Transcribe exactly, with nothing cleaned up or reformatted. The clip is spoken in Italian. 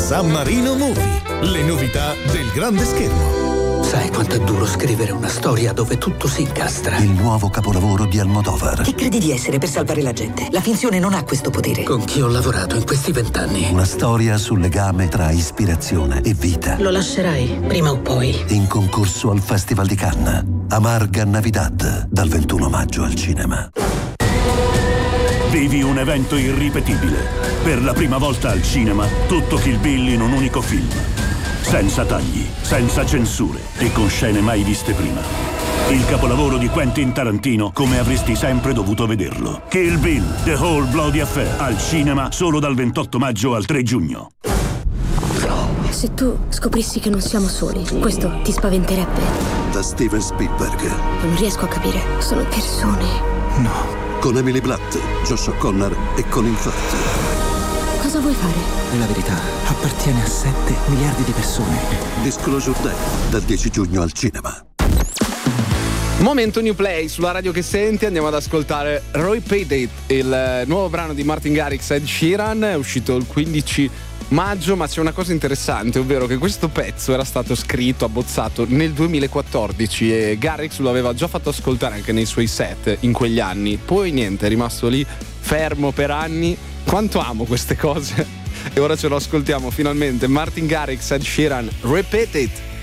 San Marino Movie, le novità del grande schermo. Sai quanto è duro scrivere una storia dove tutto si incastra? Il nuovo capolavoro di Almodovar. Chi credi di essere per salvare la gente? La finzione non ha questo potere. Con chi ho lavorato in questi vent'anni. Una storia sul legame tra ispirazione e vita. Lo lascerai, prima o poi. In concorso al Festival di Cannes. Amarga Navidad, dal ventuno maggio al cinema. Vivi un evento irripetibile. Per la prima volta al cinema, tutto Kill Bill in un unico film. Senza tagli, senza censure e con scene mai viste prima. Il capolavoro di Quentin Tarantino come avresti sempre dovuto vederlo. Kill Bill, The Whole Bloody Affair, al cinema solo dal ventotto maggio al tre giugno. Se tu scoprissi che non siamo soli, questo ti spaventerebbe? Da Steven Spielberg. Non riesco a capire. Sono persone. No. Con Emily Blunt, Josh O'Connor e Colin Firth. Cosa vuoi fare? La verità appartiene a sette miliardi di persone. Disclosure Day, dal dieci giugno al cinema. Momento New Play sulla radio che senti, andiamo ad ascoltare Repeat It, il nuovo brano di Martin Garrix e Ed Sheeran, è uscito il quindici maggio, ma c'è una cosa interessante, ovvero che questo pezzo era stato scritto, abbozzato nel duemilaquattordici e Garrix lo aveva già fatto ascoltare anche nei suoi set in quegli anni, poi niente, è rimasto lì fermo per anni. Quanto amo queste cose e ora ce lo ascoltiamo finalmente. Martin Garrix, Ed Sheeran, Repeat It.